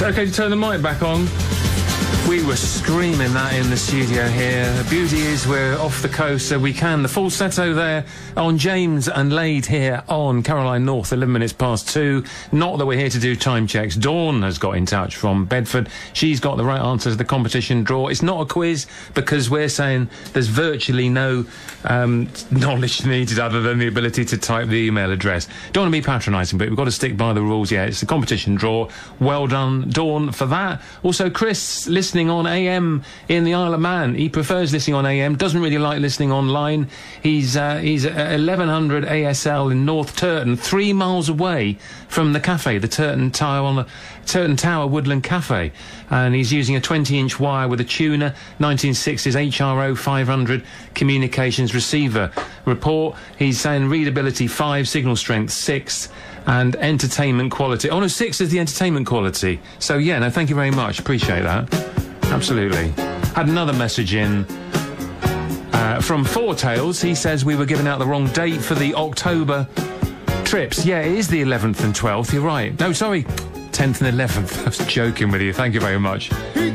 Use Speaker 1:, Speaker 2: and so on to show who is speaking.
Speaker 1: Okay to turn the mic back on? We were screaming that in the studio here. The beauty is we're off the coast, so we can. The falsetto there on James and Lade here on Caroline North, 11 minutes past 2. Not that we're here to do time checks. Dawn has got in touch from Bedford. She's got the right answer to the competition draw. It's not a quiz because we're saying there's virtually no knowledge needed other than the ability to type the email address. Don't want to be patronising, but we've got to stick by the rules. Yeah, it's the competition draw. Well done, Dawn, for that. Also, Chris, listening on AM in the Isle of Man. He prefers listening on AM, doesn't really like listening online. He's at 1100 ASL in North Turton, 3 miles away from the cafe, the Turton Tower Woodland Cafe. And he's using a 20-inch wire with a tuner, 1960s HRO 500 communications receiver. Report, he's saying readability 5, signal strength 6, and entertainment quality. Oh no, 6 is the entertainment quality. So yeah, no, thank you very much. Appreciate that. Absolutely. Had another message in from Four Tails. He says we were giving out the wrong date for the October trips. Yeah, it is the 11th and 12th. You're right. No, sorry. 10th and 11th. I was joking with you. Thank you very much.